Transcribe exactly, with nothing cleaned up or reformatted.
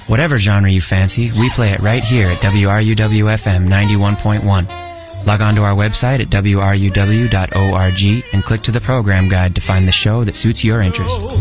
Whatever genre you fancy, we play it right here at W R U W F M ninety-one point one. Log on to our website at W R U W dot org and click to the program guide to find the show that suits your interest.